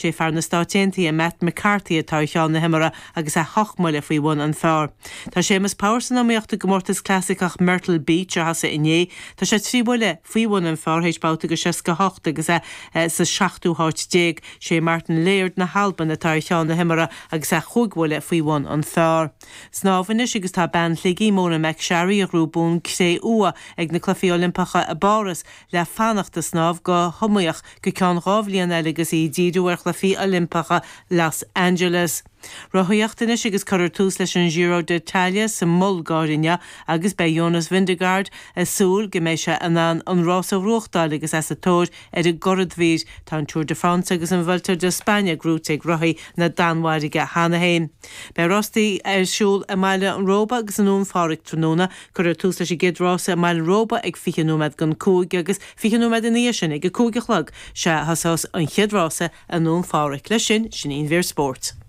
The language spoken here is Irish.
sé fear na stáitianta a Matt McCarthy atá cheann na himara agus a hochmuile faoi bhain an fearr. Tá Seamus Powerson amíochta gomórtas clásicach Myrtle Beach a hasa iné, tá sé tríbuile faoi bhain an fearr héis báta go 6 agus sa 7 sé Martin Laird na Halban atá cheann na himara agus a chughile faoi bhain an fearr. Snáhanis agus tá ben ligí móna McSherry a grúbún sé ua ag na clufií Olympacha a Boris le fannacht a snáb go thomaíoch go ceann rábhlíon agus í díadú ar clufií Olympacha Los Angeles. Rothíochtanis agus chuir tús leis an Giro d'Italia sa Mulgárinne agus bei Jonas Vingegaard a súl go méid se an rás a ruachtáil agus as a tóir ar a goradmhír tá an Tour de France agus an Vuelta de España grút ag rothí na Danmhairige Hanahéin. Bei Rostaí ar siúl a maile an róba agus an ún fáric tróna chuir tús leis i gidrása a maile róba ag fichanúmed gan cúig agus fichanúmed in éisisin ag a cúigechlog se hasás an chidrása an ún fáric le sin Sinead Vír Sport.